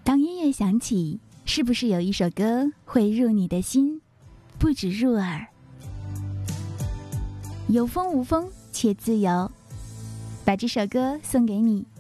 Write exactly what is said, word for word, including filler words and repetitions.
当音乐响起，是不是有一首歌会入你的心，不止入耳？有风无风且自由，把这首歌送给你。